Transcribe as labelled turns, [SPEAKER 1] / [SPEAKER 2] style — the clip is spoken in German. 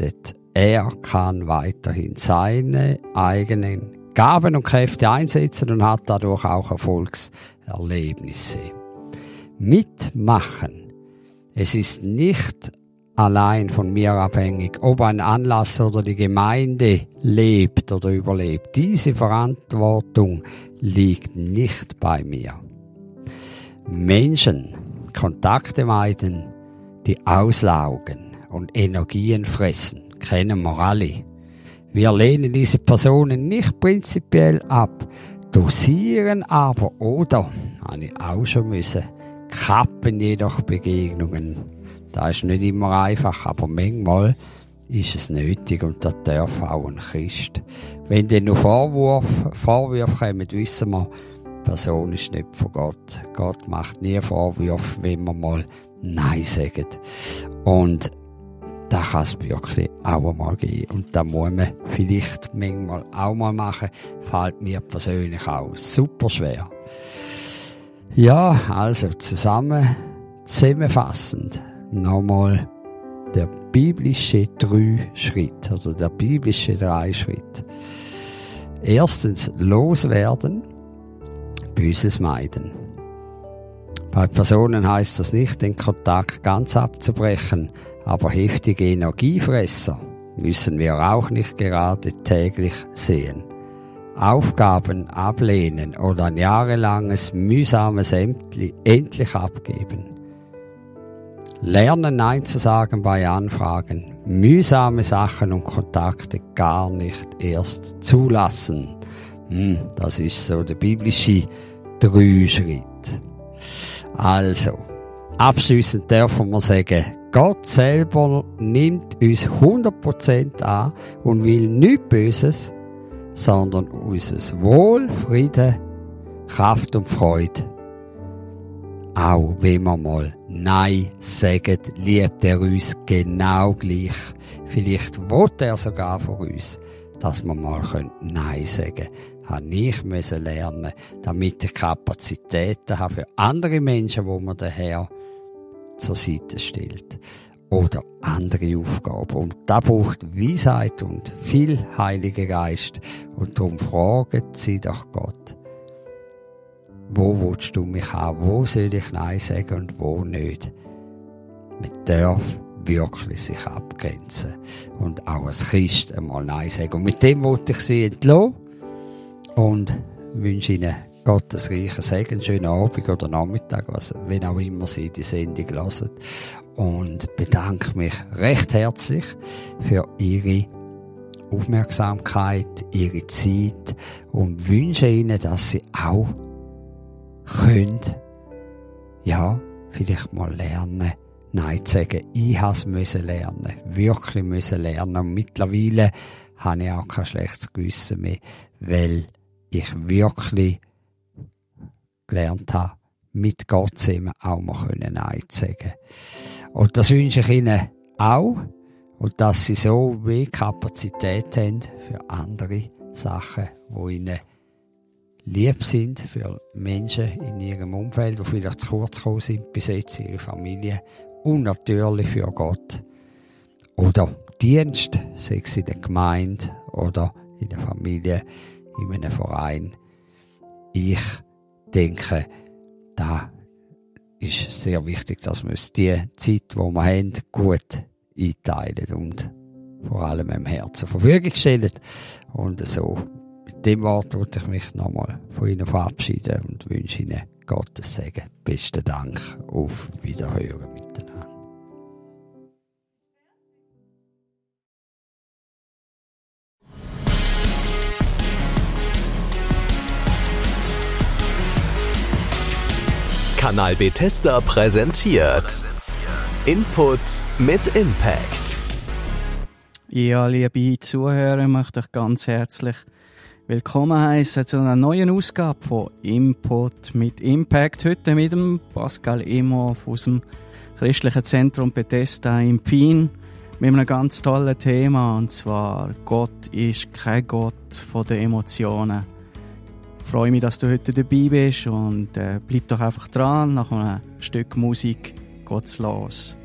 [SPEAKER 1] bedeutet, er kann weiterhin seine eigenen Gaben und Kräfte einsetzen und hat dadurch auch Erfolgserlebnisse. Mitmachen. Es ist nicht allein von mir abhängig, ob ein Anlass oder die Gemeinde lebt oder überlebt. Diese Verantwortung liegt nicht bei mir. Menschen, Kontakte meiden, die auslaugen und Energien fressen, kennen wir alle. Wir lehnen diese Personen nicht prinzipiell ab, dosieren aber oder, habe ich auch schon müssen, kappen jedoch Begegnungen. Das ist nicht immer einfach, aber manchmal ist es nötig und das darf auch ein Christ. Wenn dann noch Vorwürfe kommen, wissen wir, die Person ist nicht von Gott. Gott macht nie Vorwürfe, wenn wir mal Nein sagen. Und da kann es wirklich auch einmal gehen. Und da muss man vielleicht manchmal auch mal machen. Fällt mir persönlich auch super schwer. Ja, also zusammenfassend nochmal der biblische 3 Schritt oder der biblische 3 Schritt. Erstens, loswerden, Böses meiden. Bei Personen heißt das nicht, den Kontakt ganz abzubrechen, aber heftige Energiefresser müssen wir auch nicht gerade täglich sehen. Aufgaben ablehnen oder ein jahrelanges mühsames endlich abgeben. Lernen Nein zu sagen bei Anfragen, mühsame Sachen und Kontakte gar nicht erst zulassen. Das ist so der biblische 3 Schritt. Also, abschliessend dürfen wir sagen, Gott selber nimmt uns 100% an und will nichts Böses, sondern unser Wohl, Frieden, Kraft und Freude. Auch wenn wir mal Nein sagen, liebt er uns genau gleich. Vielleicht will er sogar von uns, dass wir mal Nein sagen können. Habe ich müssen lernen, damit ich Kapazitäten habe für andere Menschen, wo man der Herr zur Seite stellt. Oder andere Aufgaben. Und da braucht Weisheit und viel Heiliger Geist. Und darum fragen Sie doch Gott. Wo willst du mich haben? Wo soll ich Nein sagen und wo nicht? Man darf wirklich sich abgrenzen. Und auch als Christ einmal Nein sagen. Und mit dem wollte ich Sie entlassen. Und wünsche Ihnen Gottes reichen Segen, schönen Abend oder Nachmittag, wenn auch immer Sie die Sendung hören. Und bedanke mich recht herzlich für Ihre Aufmerksamkeit, Ihre Zeit und wünsche Ihnen, dass Sie auch vielleicht mal lernen, Nein zu sagen. Ich musste lernen, wirklich lernen. Und mittlerweile habe ich auch kein schlechtes Gewissen mehr, weil ich wirklich gelernt habe, mit Gott zusammen auch mal Nein zu sagen. Und das wünsche ich Ihnen auch. Und dass Sie so wie Kapazität haben für andere Sachen, die Ihnen lieb sind, für Menschen in Ihrem Umfeld, die vielleicht zu kurz gekommen sind, bis jetzt Ihre Familie. Und natürlich für Gott. Oder Dienst, sei es in der Gemeinde oder in der Familie, in einem Verein. Ich denke, da ist sehr wichtig, dass wir uns die Zeit, die wir haben, gut einteilen und vor allem im Herzen zur Verfügung stellen. Und so, mit dem Wort würde ich mich nochmal von Ihnen verabschieden und wünsche Ihnen Gottes Segen. Besten Dank. Auf Wiederhören miteinander.
[SPEAKER 2] Kanal Bethesda präsentiert Input mit Impact.
[SPEAKER 3] Ja, liebe Zuhörer, möchte ich ganz herzlich willkommen heißen zu einer neuen Ausgabe von Input mit Impact. Heute mit dem Pascal Imhoff aus dem Christlichen Zentrum Bethesda in Pfien mit einem ganz tollen Thema, und zwar: Gott ist kein Gott von den Emotionen. Ich freue mich, dass du heute dabei bist, und bleib doch einfach dran. Nach einem Stück Musik geht's los.